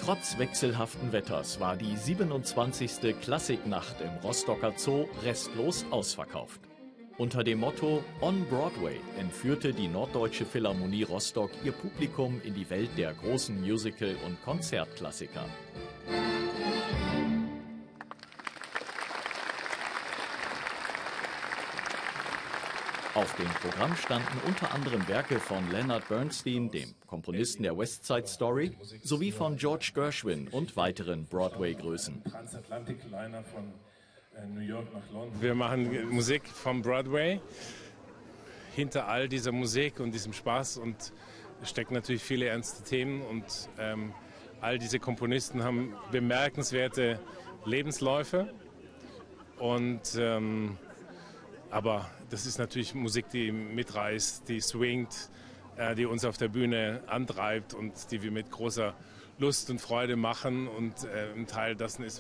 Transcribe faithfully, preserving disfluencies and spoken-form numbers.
Trotz wechselhaften Wetters war die siebenundzwanzigste Klassiknacht im Rostocker Zoo restlos ausverkauft. Unter dem Motto On Broadway entführte die Norddeutsche Philharmonie Rostock ihr Publikum in die Welt der großen Musical- und Konzertklassiker. Auf dem Programm standen unter anderem Werke von Leonard Bernstein, dem Komponisten der West Side Story, sowie von George Gershwin und weiteren Broadway-Größen. Wir machen Musik vom Broadway. Hinter all dieser Musik und diesem Spaß und stecken natürlich viele ernste Themen und ähm, all diese Komponisten haben bemerkenswerte Lebensläufe und ähm, aber das ist natürlich Musik, die mitreißt, die swingt, äh, die uns auf der Bühne antreibt und die wir mit großer Lust und Freude machen und äh, ein Teil dessen ist,